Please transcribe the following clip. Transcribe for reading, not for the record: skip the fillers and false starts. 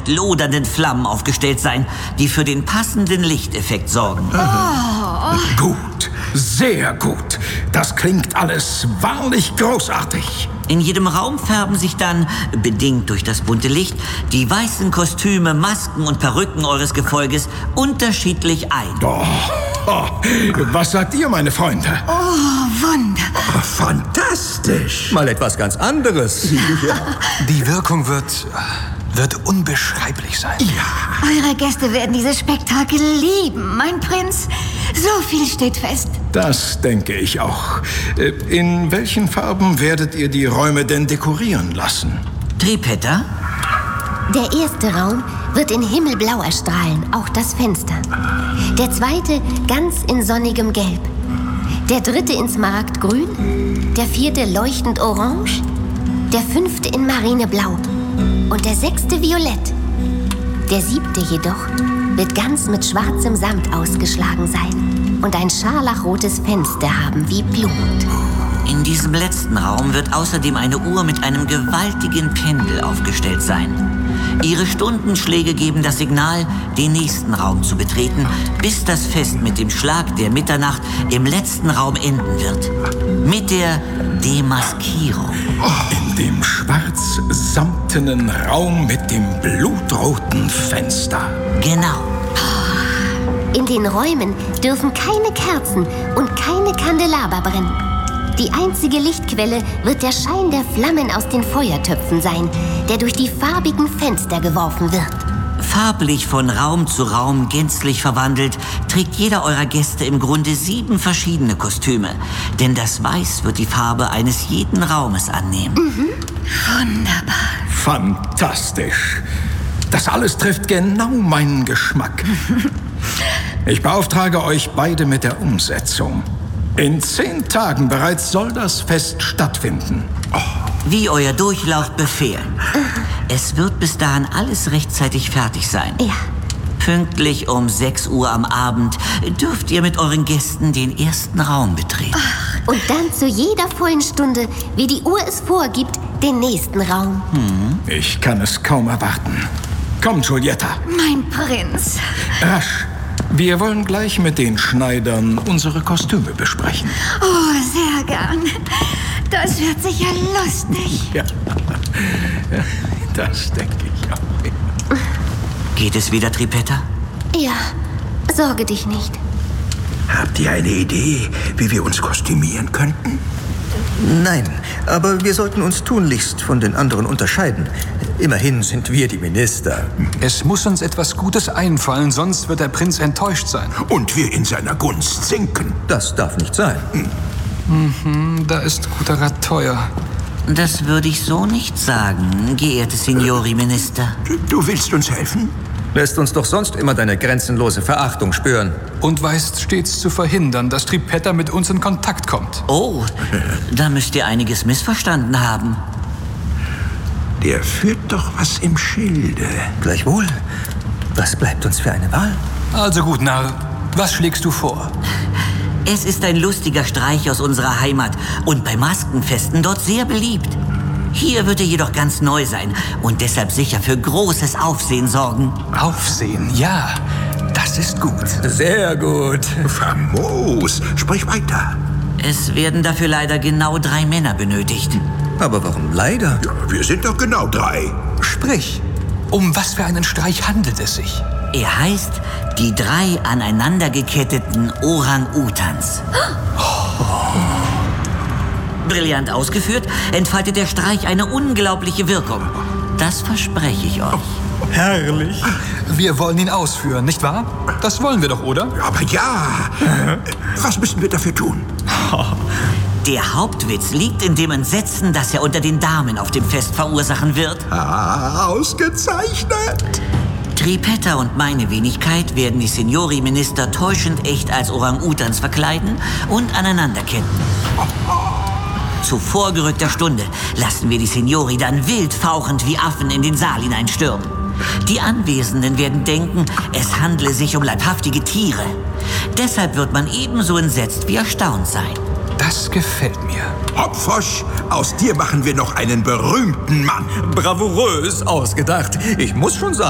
mit lodernden Flammen aufgestellt sein, die für den passenden Lichteffekt sorgen. Gut, sehr gut. Das klingt alles wahrlich großartig. In jedem Raum färben sich dann, bedingt durch das bunte Licht, die weißen Kostüme, Masken und Perücken eures Gefolges unterschiedlich ein. Was sagt ihr, meine Freunde? Oh, wunderbar. Fantastisch. Mal etwas ganz anderes. Ja. Die Wirkung wird unbeschreiblich sein. Ja. Eure Gäste werden dieses Spektakel lieben, mein Prinz. So viel steht fest. Das denke ich auch. In welchen Farben werdet ihr die Räume denn dekorieren lassen? Triepetta? Der erste Raum wird in himmelblau erstrahlen, auch das Fenster. Der zweite ganz in sonnigem Gelb. Der dritte in Smaragdgrün. Der vierte leuchtend orange. Der fünfte in marineblau. Und der sechste violett. Der siebte jedoch wird ganz mit schwarzem Samt ausgeschlagen sein und ein scharlachrotes Fenster haben wie Blut. In diesem letzten Raum wird außerdem eine Uhr mit einem gewaltigen Pendel aufgestellt sein. Ihre Stundenschläge geben das Signal, den nächsten Raum zu betreten, bis das Fest mit dem Schlag der Mitternacht im letzten Raum enden wird. Mit der Demaskierung. In dem schwarz-samtenen Raum mit dem blutroten Fenster. Genau. In den Räumen dürfen keine Kerzen und keine Kandelaber brennen. Die einzige Lichtquelle wird der Schein der Flammen aus den Feuertöpfen sein, der durch die farbigen Fenster geworfen wird. Farblich von Raum zu Raum gänzlich verwandelt, trägt jeder eurer Gäste im Grunde 7 verschiedene Kostüme. Denn das Weiß wird die Farbe eines jeden Raumes annehmen. Wunderbar. Fantastisch. Das alles trifft genau meinen Geschmack. Ich beauftrage euch beide mit der Umsetzung. In 10 Tagen bereits soll das Fest stattfinden. Wie euer Durchlauf befehlen. Es wird bis dahin alles rechtzeitig fertig sein. Ja. Pünktlich um 6 Uhr am Abend dürft ihr mit euren Gästen den ersten Raum betreten. Und dann zu jeder vollen Stunde, wie die Uhr es vorgibt, den nächsten Raum. Ich kann es kaum erwarten. Komm, Giulietta. Mein Prinz. Rasch. Wir wollen gleich mit den Schneidern unsere Kostüme besprechen. Oh, sehr gern. Das wird sicher lustig. Ja, das denke ich auch. Geht es wieder, Triepetta? Ja, sorge dich nicht. Habt ihr eine Idee, wie wir uns kostümieren könnten? Nein, aber wir sollten uns tunlichst von den anderen unterscheiden. Immerhin sind wir die Minister. Es muss uns etwas Gutes einfallen, sonst wird der Prinz enttäuscht sein. Und wir in seiner Gunst sinken. Das darf nicht sein. Da ist guter Rat teuer. Das würde ich so nicht sagen, geehrte Signori Minister. Du willst uns helfen? Lässt uns doch sonst immer deine grenzenlose Verachtung spüren. Und weißt stets zu verhindern, dass Triepetta mit uns in Kontakt kommt. Oh, da müsst ihr einiges missverstanden haben. Der führt doch was im Schilde. Gleichwohl, was bleibt uns für eine Wahl? Also gut, Narr, was schlägst du vor? Es ist ein lustiger Streich aus unserer Heimat und bei Maskenfesten dort sehr beliebt. Hier wird er jedoch ganz neu sein und deshalb sicher für großes Aufsehen sorgen. Aufsehen, ja, das ist gut. Sehr gut. Famos, sprich weiter. Es werden dafür leider genau 3 Männer benötigt. Aber warum leider? Ja, wir sind doch genau 3. Sprich, um was für einen Streich handelt es sich? Er heißt die 3 aneinandergeketteten Orang-Utans. Brillant ausgeführt, entfaltet der Streich eine unglaubliche Wirkung. Das verspreche ich euch. Herrlich. Wir wollen ihn ausführen, nicht wahr? Das wollen wir doch, oder? Aber ja, was müssen wir dafür tun? Der Hauptwitz liegt in dem Entsetzen, das er unter den Damen auf dem Fest verursachen wird. Ausgezeichnet. Triepetta und meine Wenigkeit werden die Signori-Minister täuschend echt als Orang-Utans verkleiden und aneinanderketten. Zu vorgerückter Stunde lassen wir die Signori dann wild fauchend wie Affen in den Saal hineinstürmen. Die Anwesenden werden denken, es handle sich um leibhaftige Tiere. Deshalb wird man ebenso entsetzt wie erstaunt sein. Das gefällt mir. Hopfosch, aus dir machen wir noch einen berühmten Mann. Bravourös ausgedacht. Ich muss schon sagen.